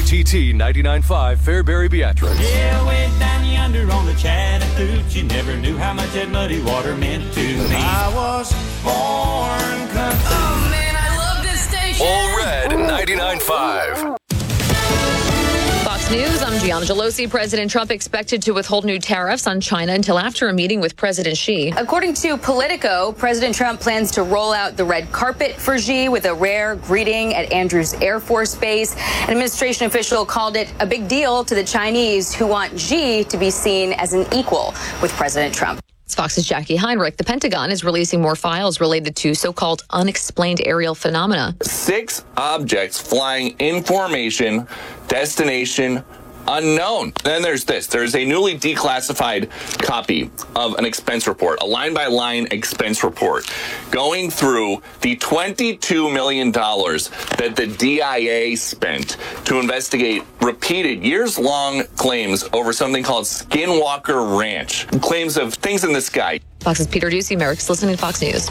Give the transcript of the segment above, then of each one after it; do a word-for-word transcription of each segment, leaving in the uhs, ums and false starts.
T T ninety-nine point five Fairbury Beatrice. Yeah, way down yonder on the Chattahoochee, never knew how much that muddy water meant to me. I was born country. Oh man, I love this station. All Red ninety-nine point five. Fox News, I'm Gianna Gelosi. President Trump expected to withhold new tariffs on China until after a meeting with President Xi. According to Politico, President Trump plans to roll out the red carpet for Xi with a rare greeting at Andrews Air Force Base. An administration official called it a big deal to the Chinese, who want Xi to be seen as an equal with President Trump. It's Fox's Jackie Heinrich. The Pentagon is releasing more files related to so-called unexplained aerial phenomena. Six objects flying in formation, destination unknown. Then there's this. There's a newly declassified copy of an expense report, a line-by-line expense report, going through the twenty-two million dollars that the D I A spent to investigate repeated years-long claims over something called Skinwalker Ranch, claims of things in the sky. Fox's Peter Ducey. Merrick's listening to Fox News.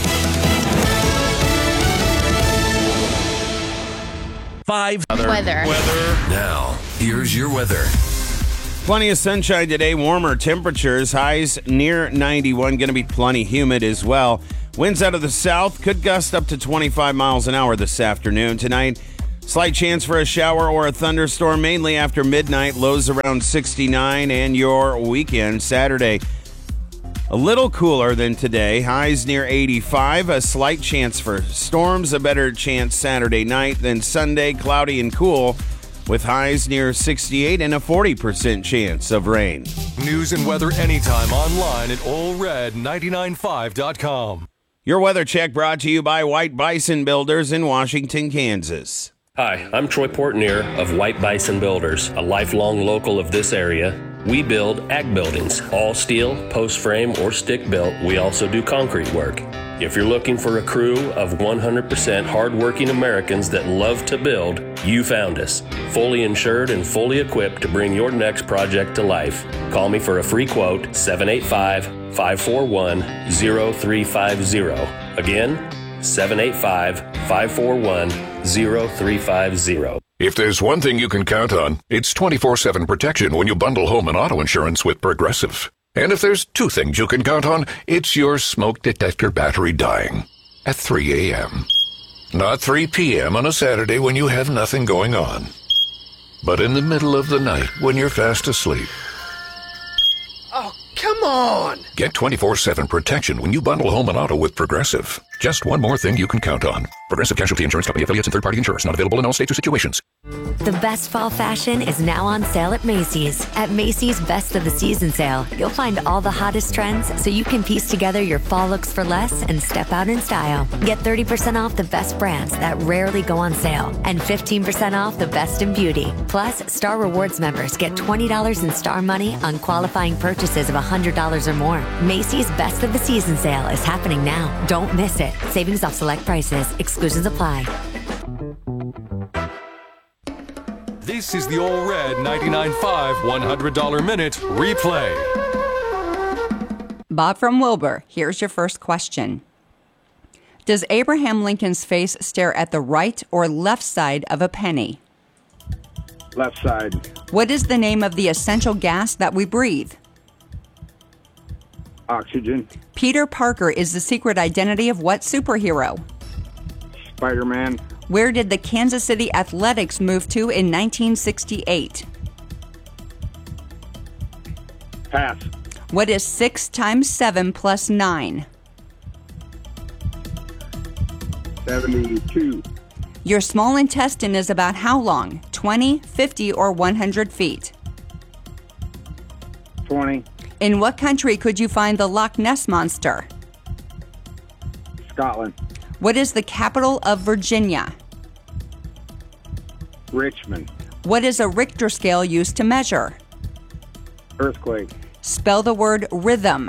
Five. Weather. Weather. Now, here's your weather. Plenty of sunshine today, warmer temperatures, highs near ninety-one, going to be plenty humid as well. Winds out of the south could gust up to twenty-five miles an hour this afternoon. Tonight, slight chance for a shower or a thunderstorm, mainly after midnight, lows around sixty-nine, and your weekend, Saturday, a little cooler than today, highs near eighty-five, a slight chance for storms, a better chance Saturday night than Sunday, cloudy and cool, with highs near sixty-eight and a forty percent chance of rain. News and weather anytime online at all red ninety-nine point five dot com. Your weather check brought to you by White Bison Builders in Washington, Kansas. Hi, I'm Troy Portnier of White Bison Builders, a lifelong local of this area. We build ag buildings, all steel, post frame, or stick built. We also do concrete work. If you're looking for a crew of one hundred percent hardworking Americans that love to build, you found us. Fully insured and fully equipped to bring your next project to life. Call me for a free quote, seven eight five, five four one, zero three five zero. Again, seven eight five, five four one, zero three five zero. If there's one thing you can count on, it's twenty-four seven protection when you bundle home and auto insurance with Progressive. And if there's two things you can count on, it's your smoke detector battery dying at three a.m. Not three p.m. on a Saturday when you have nothing going on, but in the middle of the night when you're fast asleep. Oh, come on. Get twenty-four seven protection when you bundle home and auto with Progressive. Just one more thing you can count on. Progressive Casualty Insurance Company affiliates and third-party insurers. Not available in all states or situations. The best fall fashion is now on sale at Macy's. At Macy's Best of the Season sale, you'll find all the hottest trends so you can piece together your fall looks for less and step out in style. Get thirty percent off the best brands that rarely go on sale and fifteen percent off the best in beauty. Plus, Star Rewards members get twenty dollars in Star Money on qualifying purchases of one hundred dollars or more. Macy's Best of the Season sale is happening now. Don't miss it. Savings off select prices. Exclusions apply. This is the All Red ninety-nine point five one hundred dollar Minute Replay. Bob from Wilbur, here's your first question. Does Abraham Lincoln's face stare at the right or left side of a penny? Left side. What is the name of the essential gas that we breathe? Oxygen. Peter Parker is the secret identity of what superhero? Spider-Man. Where did the Kansas City Athletics move to in nineteen sixty-eight? Pass. What is six times seven plus nine? seventy-two. Your small intestine is about how long? twenty, fifty, or one hundred feet? twenty. In what country could you find the Loch Ness Monster? Scotland. What is the capital of Virginia? Richmond. What is a Richter scale used to measure? Earthquake. Spell the word rhythm.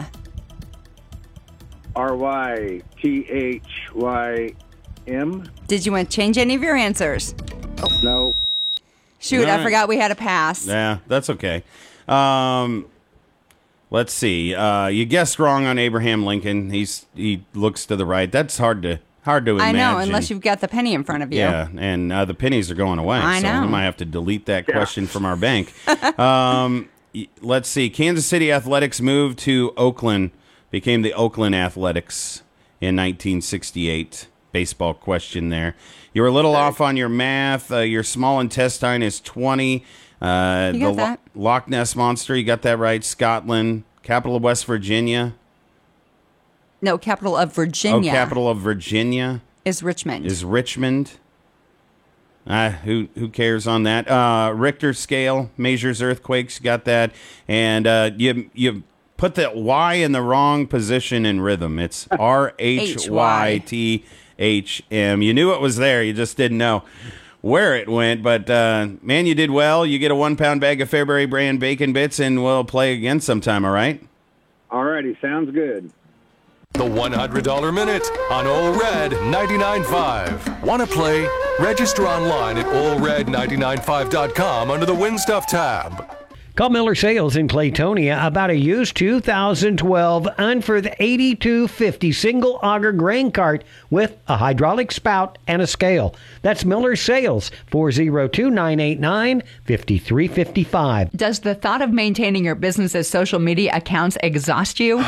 R Y T H Y M. Did you want to change any of your answers? Oh. No. Shoot, All I right. forgot we had a pass. Yeah, that's okay. Um, let's see. Uh, you guessed wrong on Abraham Lincoln. He's he looks to the right. That's hard to Hard to I imagine. know, unless you've got the penny in front of you. Yeah, and uh, the pennies are going away. I so know. we might have to delete that question from our bank. um, y- let's see. Kansas City Athletics moved to Oakland, became the Oakland Athletics in nineteen sixty-eight. Baseball question there. You were a little off on your math. Uh, your small intestine is twenty. Uh, You got the Lo- that. Loch Ness Monster, you got that right. Scotland. Capital of West Virginia. No, capital of Virginia Oh, capital of Virginia is Richmond. is Richmond. Uh, who who cares on that? Uh, Richter scale measures earthquakes. Got that? And uh, you you put the Y in the wrong position in rhythm. It's R H Y T H M. You knew it was there. You just didn't know where it went. But uh, man, you did well. You get a one pound bag of Fairbury brand bacon bits, and we'll play again sometime. All right? All righty, sounds good. The one hundred dollar Minute on Ole Red ninety-nine point five. Want to play? Register online at ole red nine nine five dot com under the Win Stuff tab. Call Miller Sales in Claytonia about a used two thousand twelve Unford eighty-two fifty single auger grain cart with a hydraulic spout and a scale. That's Miller Sales, four oh two, nine eight nine, five three five five. Does the thought of maintaining your business's social media accounts exhaust you?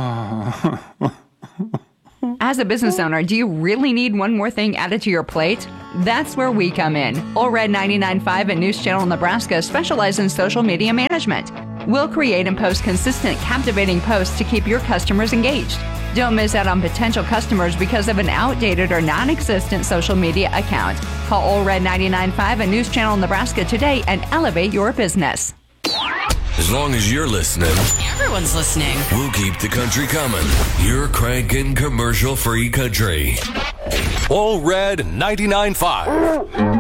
As a business owner, do you really need one more thing added to your plate? That's where we come in. Ole Red ninety-nine point five and News Channel Nebraska specialize in social media management. We'll create and post consistent, captivating posts to keep your customers engaged. Don't miss out on potential customers because of an outdated or non-existent social media account. Call Ole Red ninety-nine point five and News Channel Nebraska today and elevate your business. As long as you're listening, Everyone's listening. we'll keep the country coming. You're cranking commercial-free country. Ole Red ninety-nine point five.